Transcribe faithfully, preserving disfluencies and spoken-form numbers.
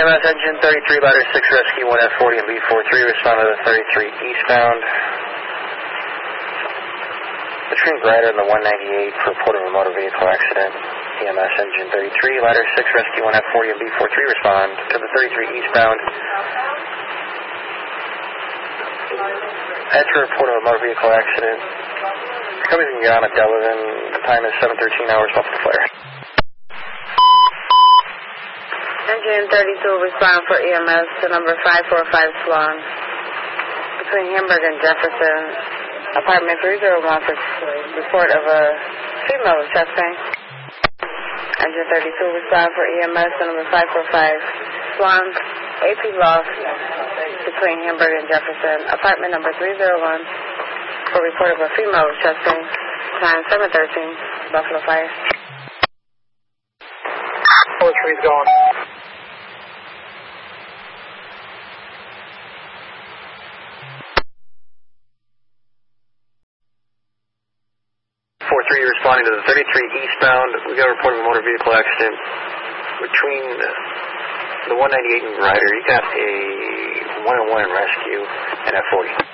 M S engine thirty-three, ladder six, rescue one F forty and B forty-three, respond to the thirty-three eastbound. Between Grider and the one ninety-eight for report of a motor vehicle accident. E M S engine thirty-three, ladder six, rescue one F forty and B forty-three, respond to the thirty-three eastbound. That's a report of a motor vehicle accident. Coming from Yana Delavan, the time is seven thirteen hours, Buffalo Flare. Engine thirty-two, respond for E M S to number five four five Swan. Between Hamburg and Jefferson, apartment three oh one for report of a female with chest pain. Engine thirty-two, respond for E M S to number five four five Swan. A P lost between Hamburg and Jefferson, apartment number three oh one for report of a female with chest pain. Time seven thirteen, Buffalo Fire. four three's going. four three responding to the thirty-three eastbound. We got a report of a motor vehicle accident between the one ninety-eight and Grider. You got a one oh one rescue and F forty.